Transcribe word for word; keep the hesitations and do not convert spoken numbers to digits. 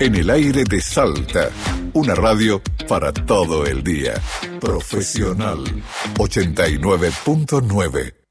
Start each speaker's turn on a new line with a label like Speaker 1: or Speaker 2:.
Speaker 1: En el aire de Salta, una radio para todo el día. Profesional ochenta y nueve punto nueve.